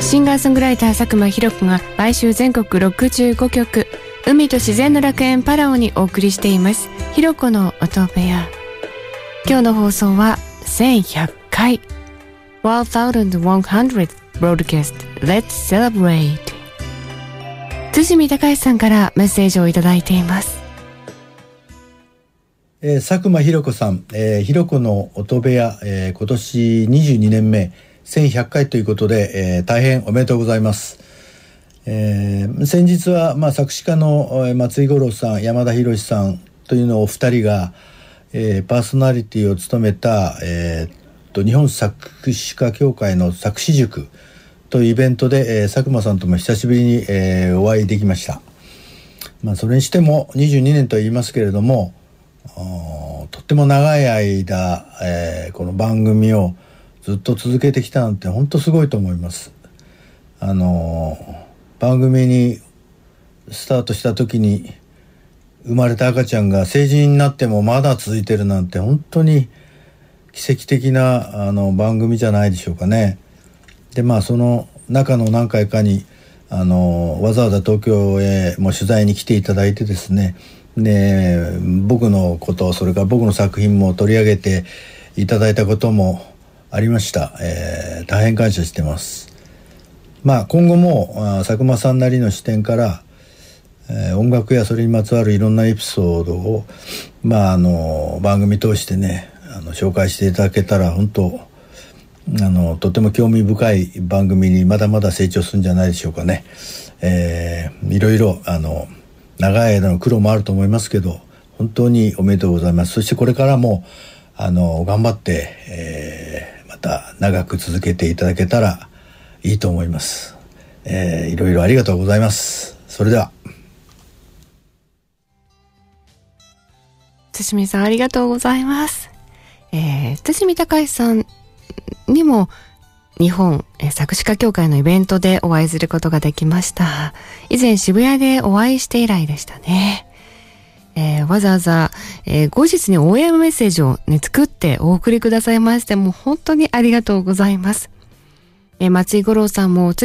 シンガーソングライター佐久間ひろ子が毎週全国65曲海と自然の楽園パラオにお送りしていますひろ子の音部屋。今日の放送は1100回 1100th broadcast Let's Celebrate。 堤隆さんからメッセージをいただいています。 佐久間ひろ子さん、ひろ子の音部屋、今年22年目1100回ということで、大変おめでとうございます。先日は、作詞家の松井五郎さん、山田博さんというのお二人が、パーソナリティを務めた、日本作詞家協会の作詞塾というイベントで、佐久間さんとも久しぶりに、お会いできました。それにしても22年とは言いますけれども、とっても長い間、この番組をずっと続けてきたなんて本当すごいと思います。番組にスタートした時に生まれた赤ちゃんが成人になってもまだ続いてるなんて本当に奇跡的な番組じゃないでしょうかね。でその中の何回かにわざわざ東京へも取材に来ていただいてですね、で僕のことそれから僕の作品も取り上げていただいたこともありました。大変感謝してます。今後も佐久間さんなりの視点から、音楽やそれにまつわるいろんなエピソードを、番組通してね紹介していただけたら本当とても興味深い番組にまだまだ成長するんじゃないでしょうかね。いろいろ長い間の苦労もあると思いますけど本当におめでとうございます。そしてこれからも頑張って、また長く続けていただけたらいいと思います。いろいろありがとうございます。それでは。 堤さんありがとうございます。堤隆さんにも日本作詞家協会のイベントでお会いすることができました。以前渋谷でお会いして以来でしたね。わざわざ、後日に応援メッセージを、作ってお送りくださいましてもう本当にありがとうございます。松井五郎さんも